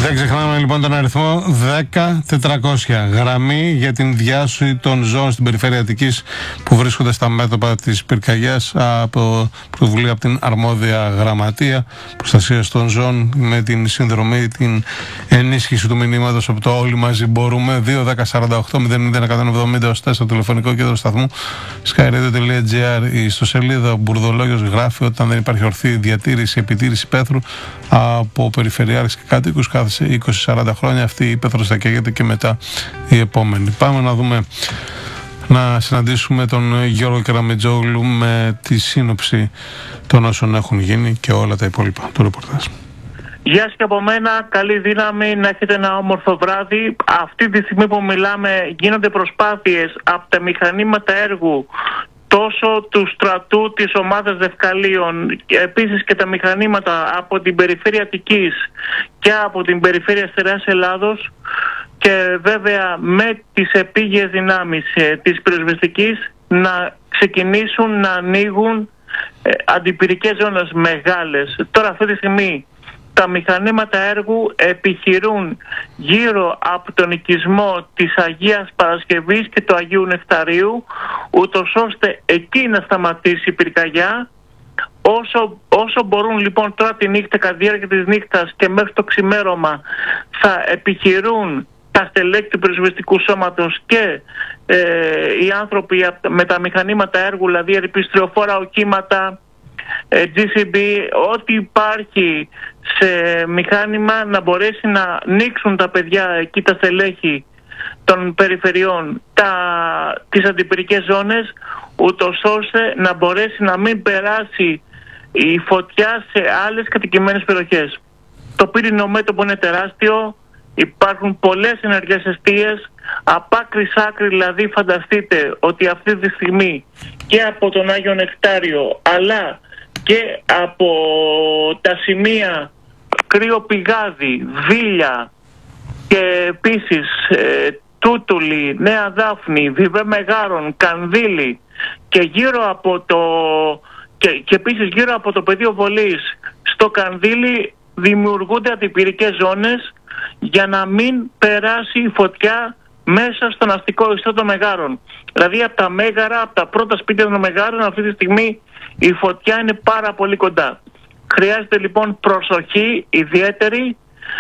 Δεν ξεχνάμε λοιπόν τον αριθμό 10-400, γραμμή για την διάσωση των ζώων στην περιφέρεια Αττικής που βρίσκονται στα μέτωπα της πυρκαγιάς, από πρωτοβουλία από την αρμόδια Γραμματεία Προστασίας των Ζώων, με την συνδρομή, την ενίσχυση του μηνύματος από το Όλοι Μαζί Μπορούμε. 2-10-48-00-170 στο τηλεφωνικό κέντρο σταθμού skyradio.gr. Η ιστοσελίδα Μπουρδολόγιος γράφει: όταν δεν υπάρχει ορθή διατήρηση, επιτήρηση υπαίθρου από περιφερειάρχες και κατοίκους, κάθε 20-40 χρόνια αυτή η υπαίθρος θα καίγεται και μετά η επόμενη. Πάμε να συναντήσουμε τον Γιώργο Κεραμετζόγλου με τη σύνοψη των όσων έχουν γίνει και όλα τα υπόλοιπα του ρεπορτάζ. Γεια σας και από μένα, καλή δύναμη, να έχετε ένα όμορφο βράδυ. Αυτή τη στιγμή που μιλάμε γίνονται προσπάθειες από τα μηχανήματα έργου, τόσο του στρατού της ομάδας Δευκαλίων, επίσης και τα μηχανήματα από την περιφέρεια Αττικής και από την περιφέρεια Στερεάς Ελλάδος, και βέβαια με τις επίγειες δυνάμεις της πυροσβεστικής να ξεκινήσουν να ανοίγουν αντιπυρικές ζώνες μεγάλες. Τώρα αυτή τη στιγμή τα μηχανήματα έργου επιχειρούν γύρω από τον οικισμό της Αγίας Παρασκευής και του Αγίου Νεκταρίου, ούτως ώστε εκεί να σταματήσει η πυρκαγιά. Όσο μπορούν λοιπόν τώρα τη νύχτα, κατά τη διάρκεια της νύχτας και μέχρι το ξημέρωμα, θα επιχειρούν τα στελέχη του πυροσβεστικού σώματος και οι άνθρωποι με τα μηχανήματα έργου, δηλαδή ερυπιστριοφόρα οχήματα, GCB, ό,τι υπάρχει σε μηχάνημα, να μπορέσει να ανοίξουν τα παιδιά εκεί, τα στελέχη των περιφερειών, τις αντιπυρικές ζώνες, ούτως ώστε να μπορέσει να μην περάσει η φωτιά σε άλλες κατοικημένες περιοχές. Το πύρινο μέτωπο είναι τεράστιο, υπάρχουν πολλές ενεργές εστίες, από άκρη σ' άκρη, δηλαδή φανταστείτε ότι αυτή τη στιγμή και από τον Άγιο Νεκτάριο αλλά και από τα σημεία Κρύο Πηγάδι, Βίλια και επίσης Τούτουλη, Νέα Δάφνη, Βιβέ Μεγάρων, Κανδύλη και γύρω από και επίσης γύρω από το πεδίο βολής στο Κανδύλη δημιουργούνται αντιπυρικές ζώνες για να μην περάσει η φωτιά μέσα στον αστικό ιστό των Μεγάρων. Δηλαδή από τα Μέγαρα, από τα πρώτα σπίτια των Μεγάρων, αυτή τη στιγμή η φωτιά είναι πάρα πολύ κοντά. Χρειάζεται λοιπόν προσοχή ιδιαίτερη.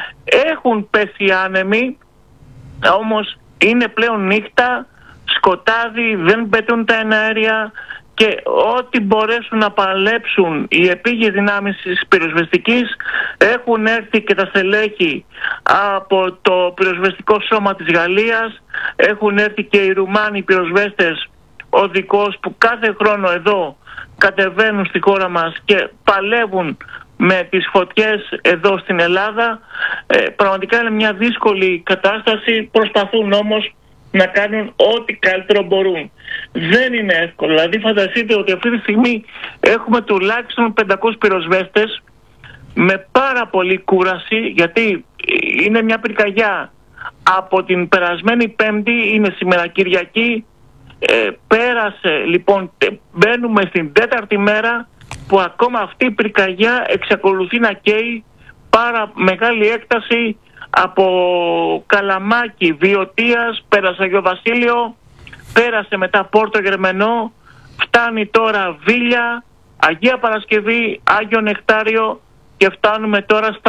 Έχουν πέσει άνεμοι, όμως είναι πλέον νύχτα, σκοτάδι, δεν πετούν τα εναέρια και ό,τι μπορέσουν να παλέψουν οι επίγειες δυνάμεις της πυροσβεστικής. Έχουν έρθει και τα στελέχη από το πυροσβεστικό σώμα της Γαλλίας, έχουν έρθει και οι Ρουμάνοι πυροσβέστες οδικώς που κάθε χρόνο εδώ κατεβαίνουν στη χώρα μας και παλεύουν με τις φωτιές εδώ στην Ελλάδα. Πραγματικά είναι μια δύσκολη κατάσταση, προσπαθούν όμως να κάνουν ό,τι καλύτερο μπορούν. Δεν είναι εύκολο, δηλαδή φανταστείτε ότι αυτή τη στιγμή έχουμε τουλάχιστον 500 πυροσβέστες με πάρα πολύ κούραση, γιατί είναι μια πυρκαγιά από την περασμένη Πέμπτη, είναι σήμερα Κυριακή, πέρασε λοιπόν, μπαίνουμε στην 4η μέρα που ακόμα αυτή η πυρκαγιά εξακολουθεί να καίει πάρα μεγάλη έκταση από Καλαμάκι, Βιωτίας, πέρασε Αγιο Βασίλειο, πέρασε μετά Πόρτο Γερμενό, φτάνει τώρα Βίλια, Αγία Παρασκευή, Άγιο Νεκτάριο και φτάνουμε τώρα στα